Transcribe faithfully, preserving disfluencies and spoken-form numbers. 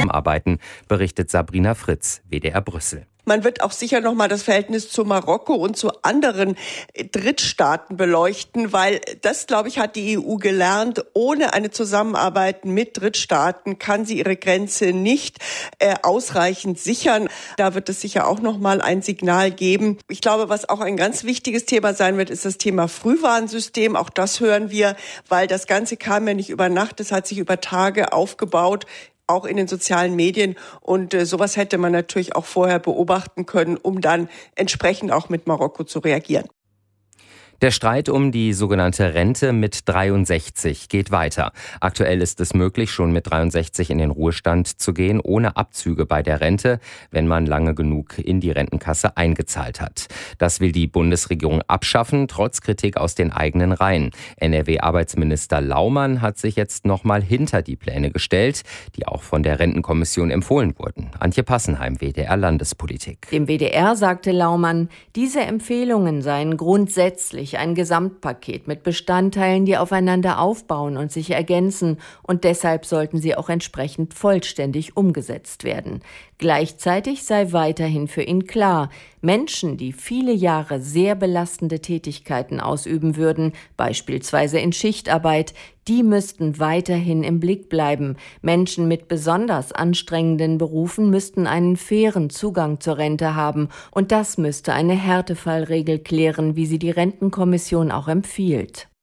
zusammenarbeiten, berichtet Sabrina Fritz, W D R Brüssel. Man wird auch sicher noch mal das Verhältnis zu Marokko und zu anderen Drittstaaten beleuchten, weil das, glaube ich, hat die E U gelernt. Ohne eine Zusammenarbeit mit Drittstaaten kann sie ihre Grenze nicht äh, ausreichend sichern. Da wird es sicher auch noch mal ein Signal geben. Ich glaube, was auch ein ganz wichtiges Thema sein wird, ist das Thema Frühwarnsystem. Auch das hören wir, weil das Ganze kam ja nicht über Nacht. Es hat sich über Tage aufgebaut, auch in den sozialen Medien. Und äh, sowas hätte man natürlich auch vorher beobachten können, um dann entsprechend auch mit Marokko zu reagieren. Der Streit um die sogenannte Rente mit dreiundsechzig geht weiter. Aktuell ist es möglich, schon mit dreiundsechzig in den Ruhestand zu gehen, ohne Abzüge bei der Rente, wenn man lange genug in die Rentenkasse eingezahlt hat. Das will die Bundesregierung abschaffen, trotz Kritik aus den eigenen Reihen. N R W-Arbeitsminister Laumann hat sich jetzt nochmal hinter die Pläne gestellt, die auch von der Rentenkommission empfohlen wurden. Antje Passenheim, W D R Landespolitik. Dem W D R sagte Laumann, diese Empfehlungen seien grundsätzlich ein Gesamtpaket mit Bestandteilen, die aufeinander aufbauen und sich ergänzen, und deshalb sollten sie auch entsprechend vollständig umgesetzt werden. Gleichzeitig sei weiterhin für ihn klar, Menschen, die viele Jahre sehr belastende Tätigkeiten ausüben würden, beispielsweise in Schichtarbeit, die müssten weiterhin im Blick bleiben. Menschen mit besonders anstrengenden Berufen müssten einen fairen Zugang zur Rente haben, und das müsste eine Härtefallregel klären, wie sie die Rentenkommission auch empfiehlt.